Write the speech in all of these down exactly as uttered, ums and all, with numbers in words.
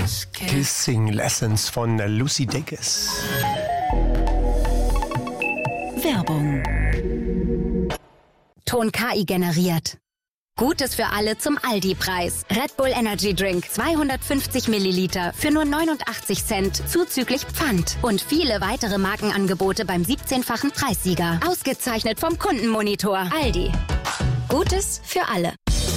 Kissing Lessons von Lucy Dacus. Werbung. Ton K I generiert. Gutes für alle zum Aldi-Preis. Red Bull Energy Drink zweihundertfünfzig Milliliter für nur neunundachtzig Cent zuzüglich Pfand. Und viele weitere Markenangebote beim siebzehnfachen Preissieger. Ausgezeichnet vom Kundenmonitor. Aldi. Gutes für alle.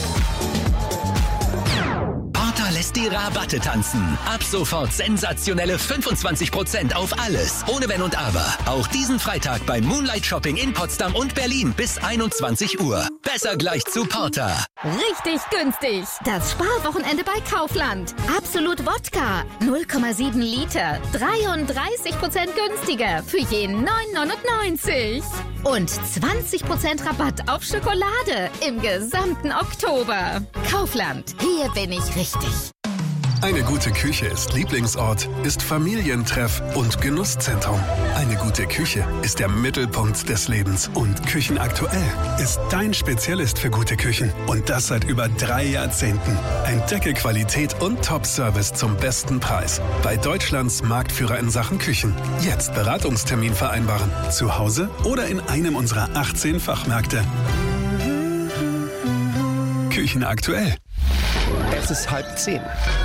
Porter lässt die Rabatte tanzen. Ab sofort sensationelle fünfundzwanzig Prozent auf alles. Ohne Wenn und Aber. Auch diesen Freitag beim Moonlight Shopping in Potsdam und Berlin bis einundzwanzig Uhr. Besser gleich zu Porter. Richtig günstig. Das Sparwochenende bei Kaufland. Absolut Wodka. null Komma sieben Liter. dreiunddreißig Prozent günstiger. Für jeden neun neunundneunzig. Und zwanzig Prozent Rabatt auf Schokolade im gesamten Oktober. Kaufland. Hier bin ich richtig. Eine gute Küche ist Lieblingsort, ist Familientreff und Genusszentrum. Eine gute Küche ist der Mittelpunkt des Lebens. Und Küchenaktuell ist dein Spezialist für gute Küchen. Und das seit über drei Jahrzehnten. Entdecke Qualität und Top-Service zum besten Preis. Bei Deutschlands Marktführer in Sachen Küchen. Jetzt Beratungstermin vereinbaren. Zu Hause oder in einem unserer achtzehn Fachmärkte. Küchenaktuell. Es ist halb zehn.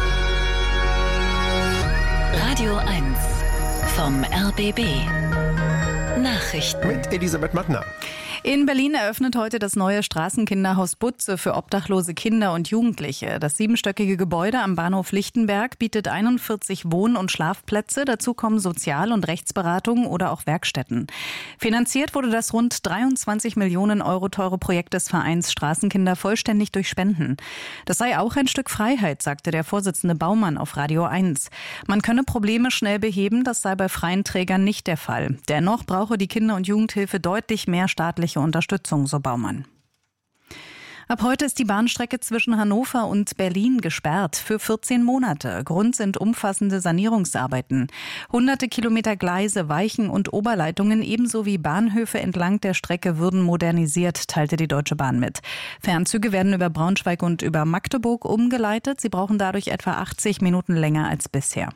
Radio eins vom R B B. Nachrichten. Mit Elisabeth Mattner. In Berlin eröffnet heute das neue Straßenkinderhaus Butze für obdachlose Kinder und Jugendliche. Das siebenstöckige Gebäude am Bahnhof Lichtenberg bietet einundvierzig Wohn- und Schlafplätze. Dazu kommen Sozial- und Rechtsberatungen oder auch Werkstätten. Finanziert wurde das rund dreiundzwanzig Millionen Euro teure Projekt des Vereins Straßenkinder vollständig durch Spenden. Das sei auch ein Stück Freiheit, sagte der Vorsitzende Baumann auf Radio eins. Man könne Probleme schnell beheben, das sei bei freien Trägern nicht der Fall. Dennoch brauche die Kinder- und Jugendhilfe deutlich mehr staatliche Unterstützung, so Baumann. Ab heute ist die Bahnstrecke zwischen Hannover und Berlin gesperrt für vierzehn Monate. Grund sind umfassende Sanierungsarbeiten. Hunderte Kilometer Gleise, Weichen und Oberleitungen ebenso wie Bahnhöfe entlang der Strecke würden modernisiert, teilte die Deutsche Bahn mit. Fernzüge werden über Braunschweig und über Magdeburg umgeleitet. Sie brauchen dadurch etwa achtzig Minuten länger als bisher.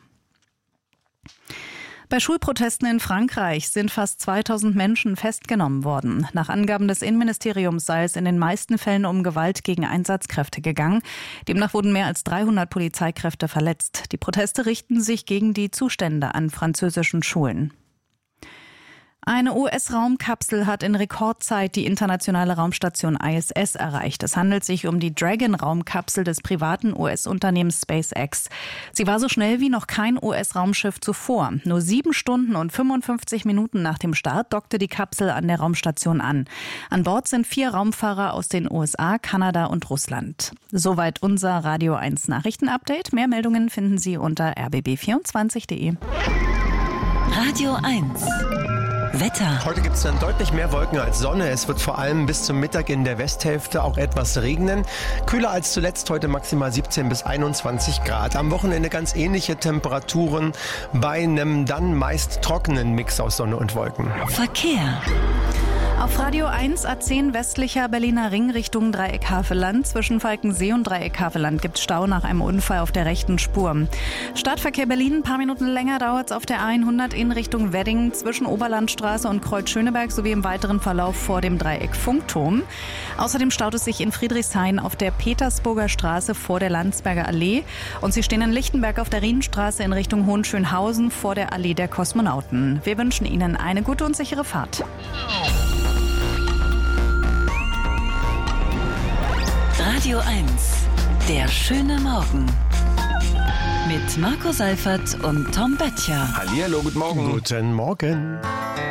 Bei Schulprotesten in Frankreich sind fast zweitausend Menschen festgenommen worden. Nach Angaben des Innenministeriums sei es in den meisten Fällen um Gewalt gegen Einsatzkräfte gegangen. Demnach wurden mehr als dreihundert Polizeikräfte verletzt. Die Proteste richten sich gegen die Zustände an französischen Schulen. Eine U S-Raumkapsel hat in Rekordzeit die internationale Raumstation I S S erreicht. Es handelt sich um die Dragon-Raumkapsel des privaten U S-Unternehmens SpaceX. Sie war so schnell wie noch kein U S-Raumschiff zuvor. Nur sieben Stunden und fünfundfünfzig Minuten nach dem Start dockte die Kapsel an der Raumstation an. An Bord sind vier Raumfahrer aus den U S A, Kanada und Russland. Soweit unser Radio eins Nachrichtenupdate. Mehr Meldungen finden Sie unter r b b vierundzwanzig punkt de. Radio eins. Wetter. Heute gibt es dann deutlich mehr Wolken als Sonne. Es wird vor allem bis zum Mittag in der Westhälfte auch etwas regnen. Kühler als zuletzt, heute maximal siebzehn bis einundzwanzig Grad. Am Wochenende ganz ähnliche Temperaturen bei einem dann meist trockenen Mix aus Sonne und Wolken. Verkehr. Auf Radio eins A zehn westlicher Berliner Ring Richtung Dreieck-Havelland. Zwischen Falkensee und Dreieck-Havelland gibt es Stau nach einem Unfall auf der rechten Spur. Stadtverkehr Berlin, ein paar Minuten länger dauert es auf der hundert in Richtung Wedding zwischen Oberlandstraße und Kreuz-Schöneberg sowie im weiteren Verlauf vor dem Dreieck Funkturm. Außerdem staut es sich in Friedrichshain auf der Petersburger Straße vor der Landsberger Allee. Und Sie stehen in Lichtenberg auf der Rienstraße in Richtung Hohenschönhausen vor der Allee der Kosmonauten. Wir wünschen Ihnen eine gute und sichere Fahrt. Radio eins. Der schöne Morgen. Mit Marco Seifert und Tom Böttcher. Hallihallo, guten Morgen. Guten Morgen.